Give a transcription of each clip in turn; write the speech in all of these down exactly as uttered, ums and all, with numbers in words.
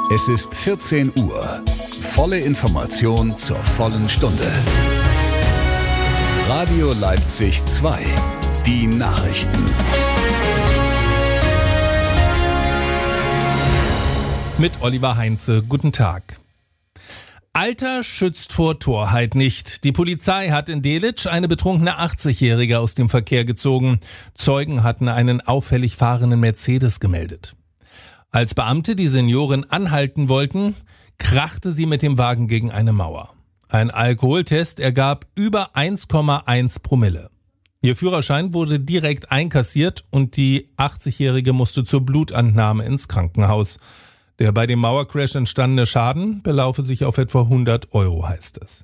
Es ist vierzehn Uhr. Volle Information zur vollen Stunde. Radio Leipzig zwei. Die Nachrichten. Mit Oliver Heinze. Guten Tag. Alter schützt vor Torheit nicht. Die Polizei hat in Delitzsch eine betrunkene achtzigjährige aus dem Verkehr gezogen. Zeugen hatten einen auffällig fahrenden Mercedes gemeldet. Als Beamte die Seniorin anhalten wollten, krachte sie mit dem Wagen gegen eine Mauer. Ein Alkoholtest ergab über eins Komma eins Promille. Ihr Führerschein wurde direkt einkassiert und die achtzigjährige musste zur Blutentnahme ins Krankenhaus. Der bei dem Mauercrash entstandene Schaden belaufe sich auf etwa hundert Euro, heißt es.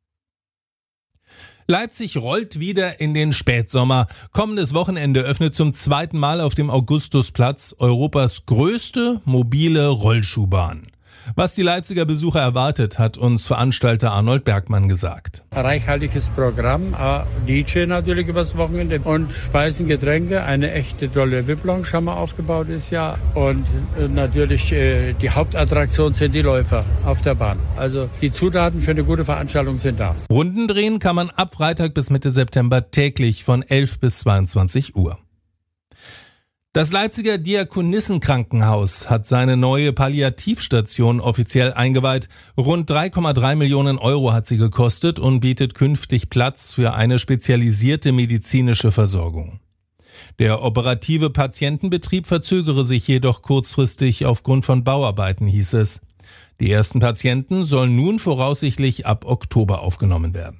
Leipzig rollt wieder in den Spätsommer. Kommendes Wochenende öffnet zum zweiten Mal auf dem Augustusplatz Europas größte mobile Rollschuhbahn. Was die Leipziger Besucher erwartet, hat uns Veranstalter Arnold Bergmann gesagt. Reichhaltiges Programm, D J natürlich übers Wochenende und Speisen, Getränke, eine echte tolle V I P-Lounge haben wir aufgebaut dieses Jahr und natürlich äh, die Hauptattraktion sind die Läufer auf der Bahn. Also die Zutaten für eine gute Veranstaltung sind da. Runden drehen kann man ab Freitag bis Mitte September täglich von elf bis zweiundzwanzig Uhr. Das Leipziger Diakonissenkrankenhaus hat seine neue Palliativstation offiziell eingeweiht. Rund drei Komma drei Millionen Euro hat sie gekostet und bietet künftig Platz für eine spezialisierte medizinische Versorgung. Der operative Patientenbetrieb verzögere sich jedoch kurzfristig aufgrund von Bauarbeiten, hieß es. Die ersten Patienten sollen nun voraussichtlich ab Oktober aufgenommen werden.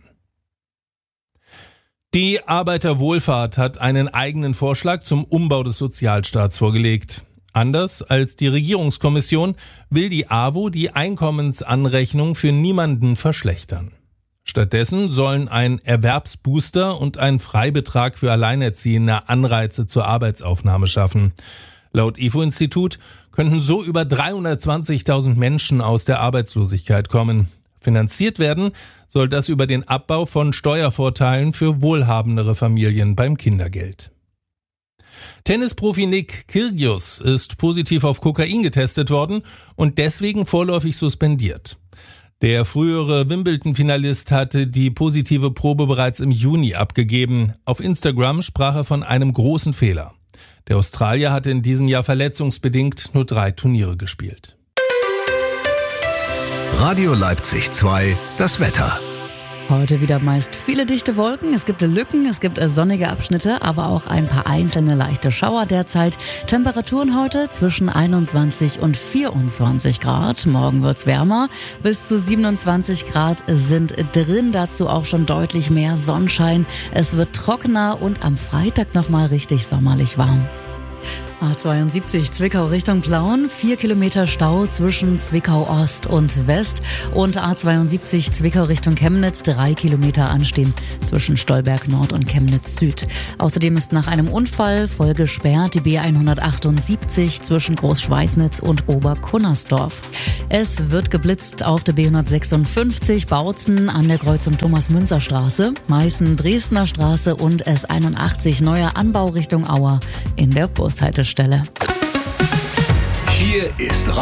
Die Arbeiterwohlfahrt hat einen eigenen Vorschlag zum Umbau des Sozialstaats vorgelegt. Anders als die Regierungskommission will die A W O die Einkommensanrechnung für niemanden verschlechtern. Stattdessen sollen ein Erwerbsbooster und ein Freibetrag für Alleinerziehende Anreize zur Arbeitsaufnahme schaffen. Laut I F O-Institut könnten so über dreihundertzwanzigtausend Menschen aus der Arbeitslosigkeit kommen. Finanziert werden soll das über den Abbau von Steuervorteilen für wohlhabendere Familien beim Kindergeld. Tennisprofi Nick Kyrgios ist positiv auf Kokain getestet worden und deswegen vorläufig suspendiert. Der frühere Wimbledon-Finalist hatte die positive Probe bereits im Juni abgegeben. Auf Instagram sprach er von einem großen Fehler. Der Australier hatte in diesem Jahr verletzungsbedingt nur drei Turniere gespielt. Radio Leipzig zwei, das Wetter. Heute wieder meist viele dichte Wolken, es gibt Lücken, es gibt sonnige Abschnitte, aber auch ein paar einzelne leichte Schauer derzeit. Temperaturen heute zwischen einundzwanzig und vierundzwanzig Grad. Morgen wird's wärmer, bis zu siebenundzwanzig Grad sind drin, dazu auch schon deutlich mehr Sonnenschein. Es wird trockener und am Freitag nochmal richtig sommerlich warm. A zweiundsiebzig Zwickau Richtung Plauen, vier Kilometer Stau zwischen Zwickau Ost und West und A zweiundsiebzig Zwickau Richtung Chemnitz, drei Kilometer anstehen zwischen Stolberg Nord und Chemnitz Süd. Außerdem ist nach einem Unfall voll gesperrt die B hundertachtundsiebzig zwischen Großschweidnitz und Oberkunnersdorf. Es wird geblitzt auf der B hundertsechsundfünfzig Bautzen an der Kreuzung Thomas-Münzer-Straße, Meißen-Dresdner Straße und S einundachtzig neuer Anbau Richtung Auer in der Bushaltestelle. Hier ist